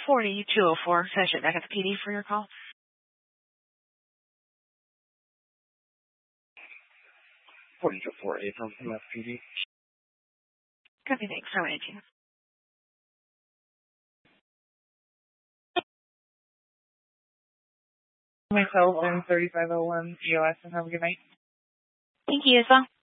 4204. Can I check back at the PD for your call? 4248 from MFPD. Copy, thanks. How may I do? Myself and 3501 EOS, and have a good night. Thank you as well.